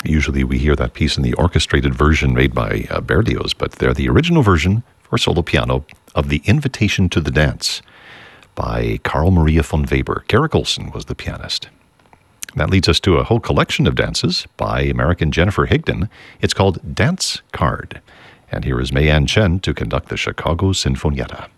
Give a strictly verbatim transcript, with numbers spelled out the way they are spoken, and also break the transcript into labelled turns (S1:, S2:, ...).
S1: Usually we hear that piece in the orchestrated version made by uh, Berlioz, but they're the original version for solo piano of The Invitation to the Dance by Carl Maria von Weber. Garrick Olson was the pianist. That leads us to a whole collection of dances by American Jennifer Higdon. It's called Dance Card. And here is Mei Ann Chen to conduct the Chicago Sinfonietta.